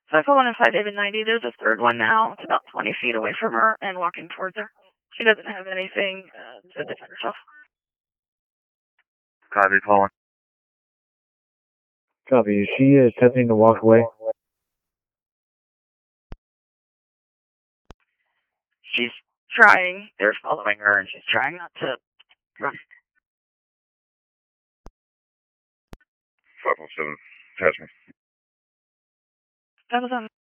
So I call 105 David 90. There's a third one now. It's about 20 feet away from her and walking towards her. She doesn't have anything to defend herself. Copy, calling. Copy. Is she attempting to walk away? She's trying. They're following her, and she's trying not to run. 517, attach me. 507.